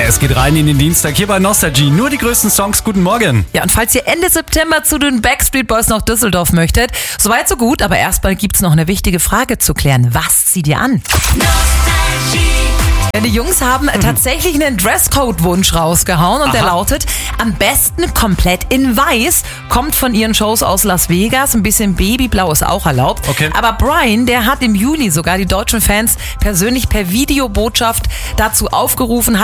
Es geht rein in den Dienstag hier bei Nostalgie. Nur die größten Songs. Guten Morgen. Ja, und falls ihr Ende September zu den Backstreet Boys nach Düsseldorf möchtet, soweit so gut, aber erstmal gibt's noch eine wichtige Frage zu klären. Was zieht ihr an? Die Jungs haben tatsächlich einen Dresscode-Wunsch rausgehauen und der lautet, am besten komplett in weiß, kommt von ihren Shows aus Las Vegas, ein bisschen Babyblau ist auch erlaubt. Okay. Aber Brian, der hat im Juli sogar die deutschen Fans persönlich per Videobotschaft dazu aufgerufen,